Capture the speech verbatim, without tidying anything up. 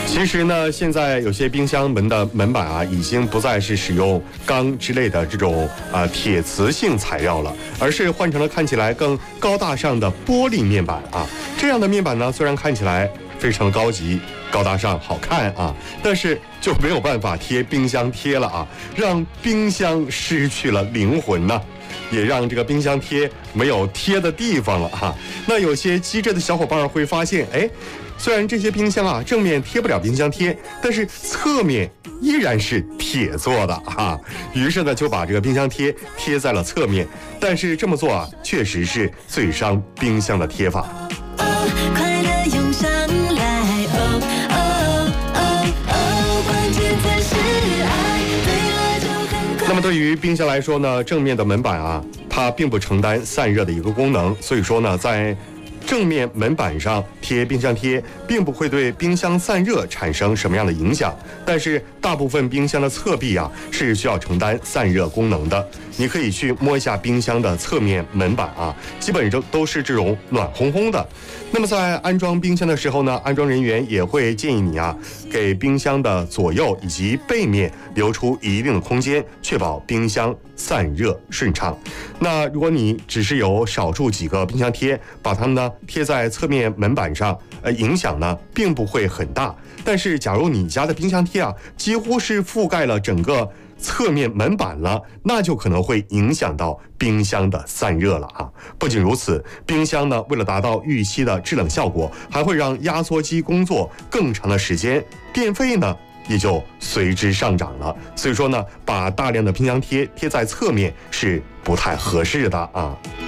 其实呢，现在有些冰箱门的门板啊，已经不再是使用钢之类的这种啊、呃、铁磁性材料了，而是换成了看起来更高大上的玻璃面板啊。这样的面板呢，虽然看起来非常高级、高大上、好看啊，但是就没有办法贴冰箱贴了啊，让冰箱失去了灵魂呢。也让这个冰箱贴没有贴的地方了哈。那有些机智的小伙伴会发现，哎，虽然这些冰箱啊正面贴不了冰箱贴，但是侧面依然是铁做的哈。于是呢就把这个冰箱贴贴在了侧面，但是这么做啊确实是最伤冰箱的贴法。 哦，快乐涌上来，哦哦哦哦，关键才是爱，对了就很快。 那么对于冰箱来说呢，正面的门板啊，它并不承担散热的一个功能，所以说呢，在正面门板上贴冰箱贴，并不会对冰箱散热产生什么样的影响。但是大部分冰箱的侧壁啊，是需要承担散热功能的。你可以去摸一下冰箱的侧面门板啊，基本上都是这种暖烘烘的。那么在安装冰箱的时候呢，安装人员也会建议你啊，给冰箱的左右以及背面留出一定的空间，确保冰箱散热顺畅。那如果你只是有少数几个冰箱贴，把它们呢贴在侧面门板上，呃，影响呢并不会很大。但是假如你家的冰箱贴啊，几乎是覆盖了整个侧面门板了，那就可能会影响到冰箱的散热了啊！不仅如此，冰箱呢为了达到预期的制冷效果，还会让压缩机工作更长的时间，电费呢也就随之上涨了。所以说呢，把大量的冰箱贴贴在侧面是不太合适的啊。